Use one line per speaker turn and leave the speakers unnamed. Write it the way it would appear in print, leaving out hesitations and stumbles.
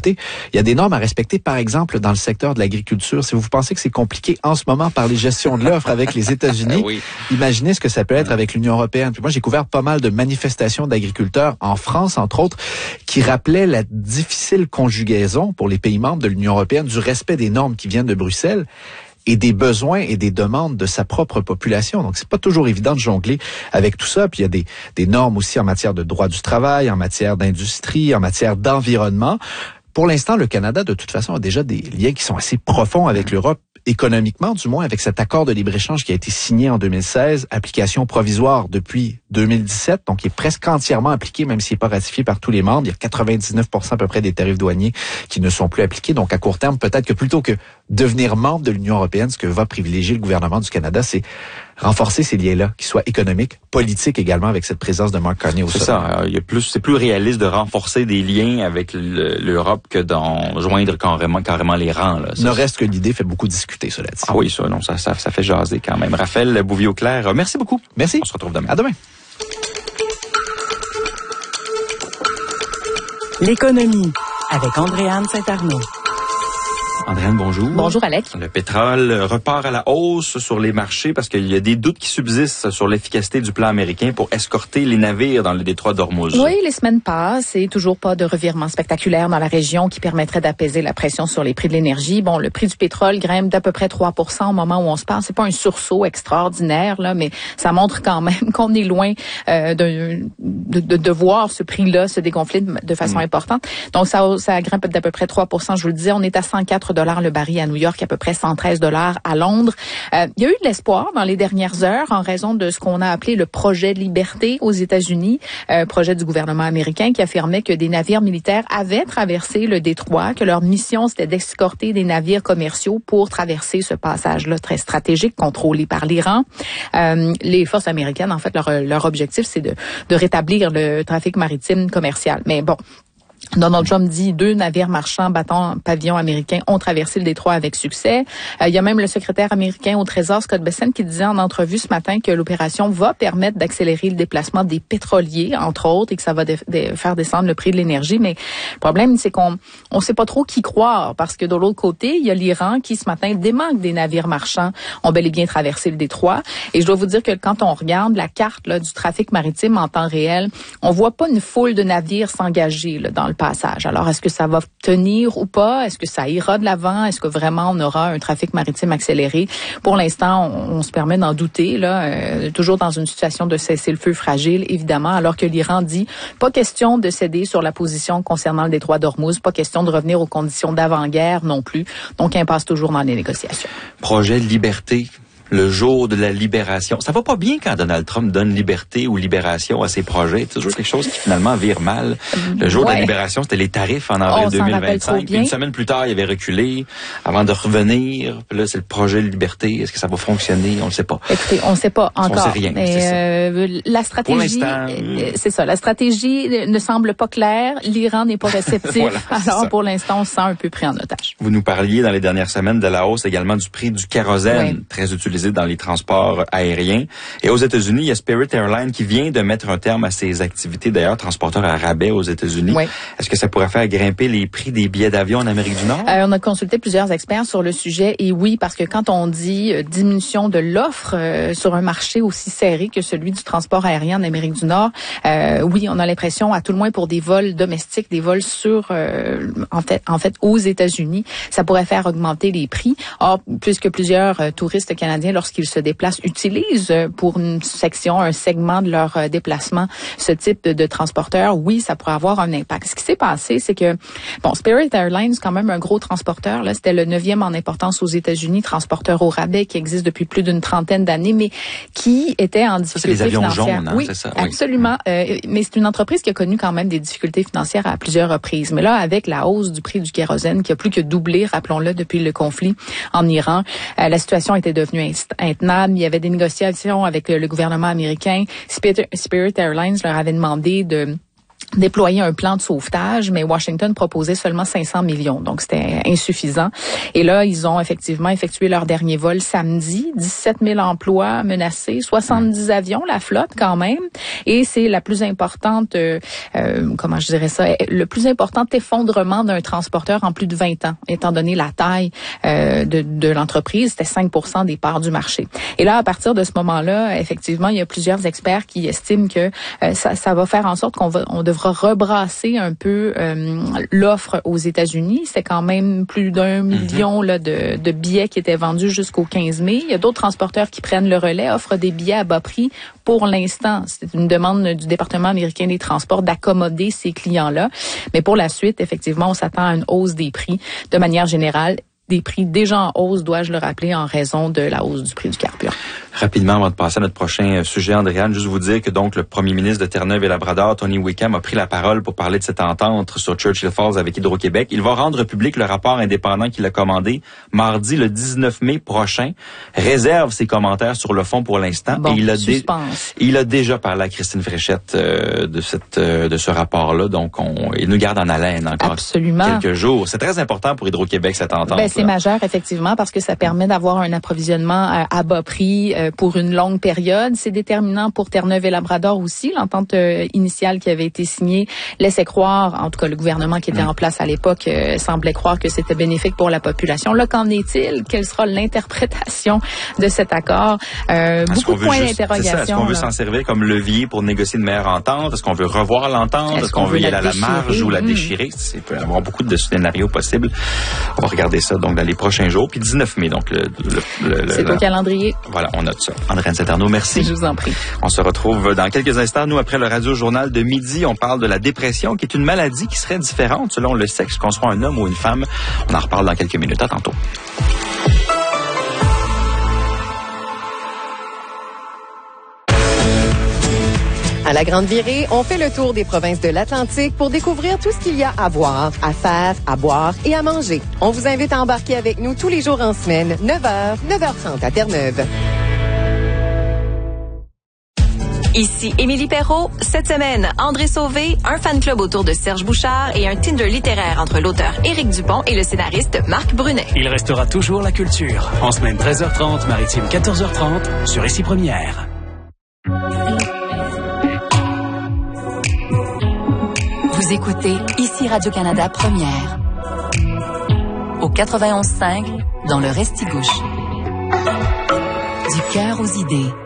écoutez, il y a des normes à respecter, par exemple, dans le secteur de l'agriculture. Si vous pensez que c'est compliqué en ce moment par les gestions de l'offre avec les États-Unis,
oui.
Imaginez ce que ça peut être avec l'Union européenne. Puis moi, j'ai couvert pas mal de manifestations d'agriculteurs en France, entre autres, qui rappelaient la difficile conjugaison pour les pays membres de l'Union européenne du respect des normes qui viennent de Bruxelles et des besoins et des demandes de sa propre population. Donc, c'est pas toujours évident de jongler avec tout ça. Puis, il y a des normes aussi en matière de droit du travail, en matière d'industrie, en matière d'environnement. Pour l'instant, le Canada, de toute façon, a déjà des liens qui sont assez profonds avec l'Europe, économiquement, du moins, avec cet accord de libre-échange qui a été signé en 2016, application provisoire depuis 2017, donc il est presque entièrement appliqué, même s'il n'est pas ratifié par tous les membres. Il y a 99% à peu près des tarifs douaniers qui ne sont plus appliqués. Donc, à court terme, peut-être que plutôt que devenir membre de l'Union européenne, ce que va privilégier le gouvernement du Canada, c'est renforcer ces liens-là, qu'ils soient économiques, politiques également, avec cette présence de Mark Carney au sommet.
C'est ça. C'est plus réaliste de renforcer des liens avec l'Europe que d'en joindre carrément les rangs. Là.
Ne reste que l'idée fait beaucoup discuter, cela dit.
Ah oui, ça fait jaser quand même. Raphaël Bouvier-Auclair, merci beaucoup.
Merci.
On se retrouve demain.
À demain.
L'économie avec Andréane Saint-Arnaud.
Andréane, bonjour.
Bonjour, Alex.
Le pétrole repart à la hausse sur les marchés parce qu'il y a des doutes qui subsistent sur l'efficacité du plan américain pour escorter les navires dans le détroit d'Ormuz.
Oui, les semaines passent et toujours pas de revirement spectaculaire dans la région qui permettrait d'apaiser la pression sur les prix de l'énergie. Bon, le prix du pétrole grimpe d'à peu près 3% au moment où on se parle. C'est pas un sursaut extraordinaire, là, mais ça montre quand même qu'on est loin de voir ce prix-là se dégonfler de façon importante. Donc, ça grimpe d'à peu près 3%. Je vous le disais, on est à 104 $ le baril à New York, à peu près 113 $ à Londres. Il y a eu de l'espoir dans les dernières heures en raison de ce qu'on a appelé le projet de liberté aux États-Unis, projet du gouvernement américain qui affirmait que des navires militaires avaient traversé le détroit, que leur mission c'était d'escorter des navires commerciaux pour traverser ce passage-là très stratégique contrôlé par l'Iran. Les forces américaines, en fait, leur objectif c'est de rétablir le trafic maritime commercial. Mais bon, Donald Trump dit 2 navires marchands battant pavillon américain ont traversé le détroit avec succès. Il y a même le secrétaire américain au Trésor, Scott Bessent, qui disait en entrevue ce matin que l'opération va permettre d'accélérer le déplacement des pétroliers, entre autres, et que ça va faire descendre le prix de l'énergie. Mais le problème, c'est qu'on sait pas trop qui croire, parce que de l'autre côté, il y a l'Iran qui, ce matin, dément que des navires marchands ont bel et bien traversé le détroit. Et je dois vous dire que quand on regarde la carte là, du trafic maritime en temps réel, on voit pas une foule de navires s'engager là, dans le passage. Alors, est-ce que ça va tenir ou pas? Est-ce que ça ira de l'avant? Est-ce que vraiment on aura un trafic maritime accéléré? Pour l'instant, on se permet d'en douter, là, toujours dans une situation de cessez-le-feu fragile, évidemment, alors que l'Iran dit pas question de céder sur la position concernant le détroit d'Ormuz, pas question de revenir aux conditions d'avant-guerre non plus. Donc, impasse toujours dans les négociations.
Projet de liberté. Le jour de la libération. Ça va pas bien quand Donald Trump donne liberté ou libération à ses projets. C'est toujours quelque chose qui finalement vire mal. Le jour de la libération, c'était les tarifs en avril 2025. Puis une semaine plus tard, il avait reculé avant de revenir. Puis là, c'est le projet de liberté. Est-ce que ça va fonctionner? On le sait pas.
Écoutez, on sait pas encore.
On sait rien.
Mais la stratégie, c'est ça. La stratégie ne semble pas claire. L'Iran n'est pas réceptif. Voilà, alors, pour l'instant, on se sent un peu pris en otage.
Vous nous parliez dans les dernières semaines de la hausse également du prix du kérosène, très utilisé dans les transports aériens. Et aux États-Unis, il y a Spirit Airlines qui vient de mettre un terme à ses activités, d'ailleurs, transporteur à rabais aux États-Unis. Oui. Est-ce que ça pourrait faire grimper les prix des billets d'avion en Amérique du Nord?
On a consulté plusieurs experts sur le sujet et oui, parce que quand on dit diminution de l'offre sur un marché aussi serré que celui du transport aérien en Amérique du Nord, oui, on a l'impression, à tout le moins pour des vols domestiques, des vols sur, en fait, aux États-Unis, ça pourrait faire augmenter les prix. Or, puisque plusieurs touristes canadiens, lorsqu'ils se déplacent, utilisent pour une section, un segment de leur déplacement, ce type de transporteur, oui, ça pourrait avoir un impact. Ce qui s'est passé, c'est que, bon, Spirit Airlines, quand même un gros transporteur, là, c'était le 9e en importance aux États-Unis, transporteur au rabais qui existe depuis plus d'une trentaine d'années, mais qui était en difficulté
financière. C'est les avions
financière.
jaunes, hein,
oui,
c'est ça?
Absolument. Mais c'est une entreprise qui a connu quand même des difficultés financières à plusieurs reprises. Mais là, avec la hausse du prix du kérosène, qui a plus que doublé, rappelons-le, depuis le conflit en Iran, la situation était devenue intenable. Il y avait des négociations avec le gouvernement américain. Spirit Airlines leur avait demandé déployer un plan de sauvetage, mais Washington proposait seulement 500 millions, donc c'était insuffisant. Et là, ils ont effectivement effectué leur dernier vol samedi, 17 000 emplois menacés, 70 avions, la flotte quand même, et c'est la plus importante, comment je dirais ça, le plus important effondrement d'un transporteur en plus de 20 ans, étant donné la taille de l'entreprise, c'était 5% des parts du marché. Et là, à partir de ce moment-là, effectivement, il y a plusieurs experts qui estiment que ça va faire en sorte on devra rebrasser un peu l'offre aux États-Unis. C'est quand même plus d'1 million là, de billets qui étaient vendus jusqu'au 15 mai. Il y a d'autres transporteurs qui prennent le relais, offrent des billets à bas prix pour l'instant. C'est une demande du département américain des transports d'accommoder ces clients-là. Mais pour la suite, effectivement, on s'attend à une hausse des prix de manière générale. Des prix déjà en hausse, dois-je le rappeler, en raison de la hausse du prix du carburant.
Rapidement, avant de passer à notre prochain sujet, Andréane, juste vous dire que donc le premier ministre de Terre-Neuve et Labrador, Tony Wickham, a pris la parole pour parler de cette entente sur Churchill Falls avec Hydro-Québec. Il va rendre public le rapport indépendant qu'il a commandé mardi le 19 mai prochain. Réserve ses commentaires sur le fond pour l'instant.
Bon,
et il a déjà parlé à Christine Fréchette de ce rapport-là. Donc, il nous garde en haleine encore
Absolument.
Quelques jours. C'est très important pour Hydro-Québec, cette entente.
C'est majeur, effectivement, parce que ça permet d'avoir un approvisionnement à bas prix pour une longue période. C'est déterminant pour Terre-Neuve et Labrador aussi. L'entente initiale qui avait été signée laissait croire, en tout cas le gouvernement qui était en place à l'époque semblait croire que c'était bénéfique pour la population. Là, qu'en est-il? Quelle sera l'interprétation de cet accord? Beaucoup de points d'interrogation.
Est-ce qu'on veut s'en servir comme levier pour négocier une meilleure entente? Est-ce qu'on veut revoir l'entente? Est-ce qu'on veut y aller à la marge ou la déchirer? Il peut y avoir beaucoup de scénarios possibles. On va regarder ça donc dans les prochains jours. Puis 19 mai, donc
c'est au calendrier.
Voilà, on note ça. Andréane Saint-Arnaud, merci.
Je vous en prie.
On se retrouve dans quelques instants. Nous, après le radio-journal de midi, on parle de la dépression, qui est une maladie qui serait différente selon le sexe, qu'on soit un homme ou une femme. On en reparle dans quelques minutes. À tantôt.
À la Grande Virée, on fait le tour des provinces de l'Atlantique pour découvrir tout ce qu'il y a à voir, à faire, à boire et à manger. On vous invite à embarquer avec nous tous les jours en semaine, 9h, 9h30 à Terre-Neuve.
Ici Émilie Perrault. Cette semaine, André Sauvé, un fan club autour de Serge Bouchard et un Tinder littéraire entre l'auteur Éric Dupont et le scénariste Marc Brunet.
Il restera toujours la culture. En semaine 13h30, maritime 14h30, sur Ici Première.
Vous écoutez Ici Radio-Canada Première. Au 91.5, dans le Restigouche. Du cœur aux idées.